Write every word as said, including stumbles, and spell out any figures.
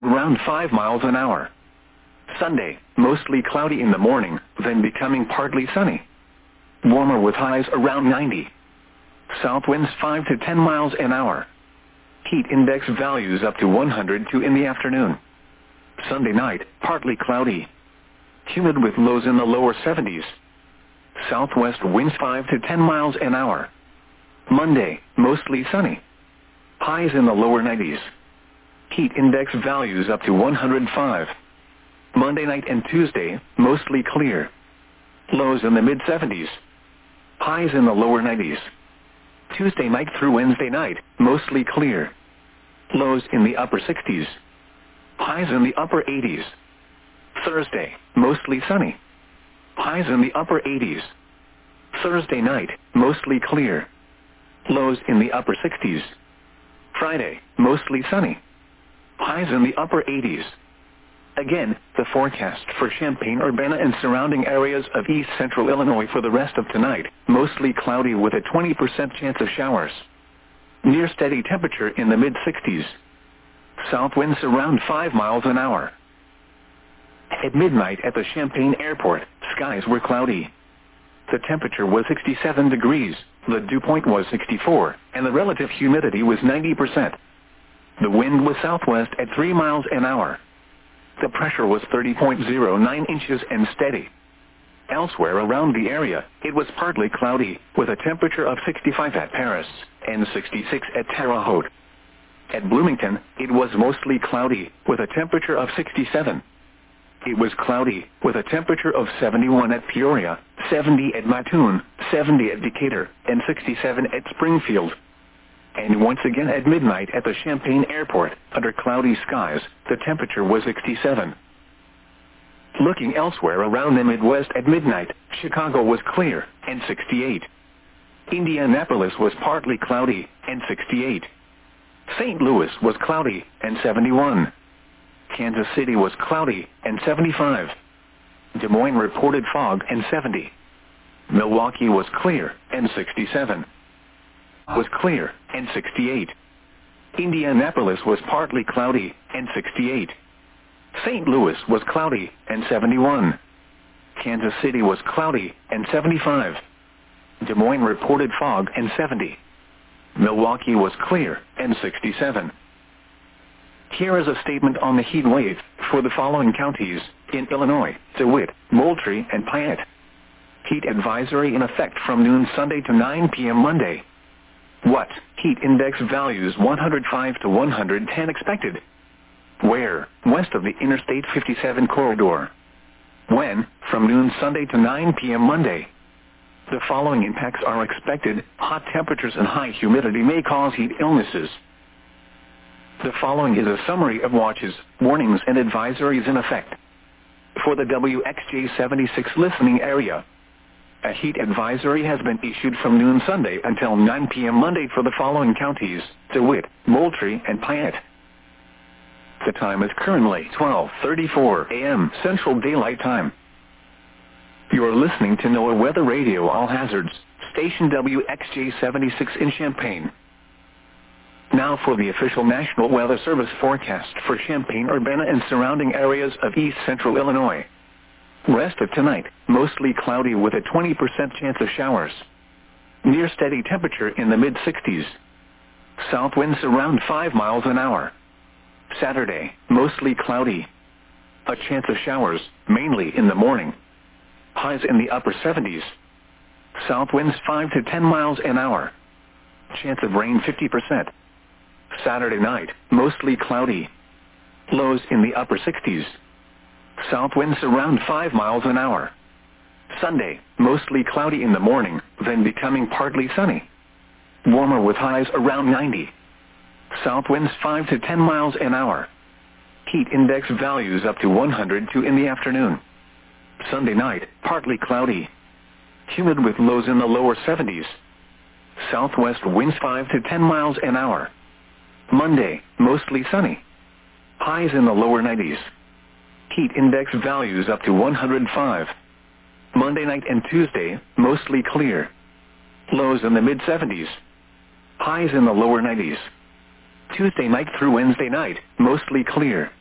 around five miles an hour. Sunday, mostly cloudy in the morning, then becoming partly sunny. Warmer with highs around ninety. South winds five to ten miles an hour. Heat index values up to one hundred two in the afternoon. Sunday night, partly cloudy. Humid with lows in the lower seventies. Southwest winds five to ten miles an hour. Monday, mostly sunny. Highs in the lower nineties. Heat index values up to one hundred five. Monday night and Tuesday, mostly clear. Lows in the mid seventies. Highs in the lower nineties. Tuesday night through Wednesday night, mostly clear. Lows in the upper sixties. Highs in the upper eighties. Thursday, mostly sunny. Highs in the upper eighties. Thursday night, mostly clear. Lows in the upper sixties. Friday, mostly sunny. Highs in the upper eighties. Again, the forecast for Champaign-Urbana and surrounding areas of east central Illinois for the rest of tonight, mostly cloudy with a twenty percent chance of showers. Near steady temperature in the mid sixties. South winds around five miles an hour. At midnight at the Champaign Airport, skies were cloudy. The temperature was sixty-seven degrees, the dew point was sixty-four, and the relative humidity was ninety percent. The wind was southwest at three miles an hour. The pressure was thirty point zero nine inches and steady. Elsewhere around the area, it was partly cloudy, with a temperature of sixty-five at Paris and sixty-six at Terre Haute. At Bloomington, it was mostly cloudy, with a temperature of sixty-seven. It was cloudy, with a temperature of seventy-one at Peoria, seventy at Mattoon, seventy at Decatur, and sixty-seven at Springfield. And once again at midnight at the Champaign Airport, under cloudy skies, the temperature was sixty-seven. Looking elsewhere around the Midwest at midnight, Chicago was clear, and sixty-eight. Indianapolis was partly cloudy, and sixty-eight. Saint Louis was cloudy, and seventy-one. Kansas City was cloudy, and seventy-five. Des Moines reported fog, and seventy. Milwaukee was clear, and sixty-seven. Was clear, and sixty-eight. Indianapolis was partly cloudy, and sixty-eight. Saint Louis was cloudy, and seventy-one. Kansas City was cloudy, and seventy-five. Des Moines reported fog, and seventy. Milwaukee was clear, and sixty-seven. Here is a statement on the heat wave for the following counties in Illinois: DeWitt, Moultrie, and Piatt. Heat advisory in effect from noon Sunday to nine p m Monday. What? Heat index values one hundred five to one hundred ten expected. Where? West of the Interstate fifty-seven corridor. When? From noon Sunday to nine p m Monday. The following impacts are expected. Hot temperatures and high humidity may cause heat illnesses. The following is a summary of watches, warnings, and advisories in effect. For the W X J seventy-six listening area, a heat advisory has been issued from noon Sunday until nine p m Monday for the following counties: DeWitt, Moultrie, and Piatt. The time is currently twelve thirty-four a m Central Daylight Time. You are listening to NOAA Weather Radio All Hazards, station W X J seventy-six in Champaign. Now for the official National Weather Service forecast for Champaign-Urbana and surrounding areas of east central Illinois. Rest of tonight, mostly cloudy with a twenty percent chance of showers. Near steady temperature in the mid sixties. South winds around five miles an hour. Saturday, mostly cloudy. A chance of showers, mainly in the morning. Highs in the upper seventies. South winds five to ten miles an hour. Chance of rain fifty percent. Saturday night, mostly cloudy. Lows in the upper sixties. South winds around five miles an hour. Sunday, mostly cloudy in the morning, then becoming partly sunny. Warmer with highs around ninety. South winds five to ten miles an hour. Heat index values up to one hundred two in the afternoon. Sunday night, partly cloudy. Humid with lows in the lower seventies. Southwest winds five to ten miles an hour. Monday, mostly sunny. Highs in the lower nineties. Heat index values up to one hundred five. Monday night and Tuesday, mostly clear. Lows in the mid seventies. Highs in the lower nineties. Tuesday night through Wednesday night, mostly clear.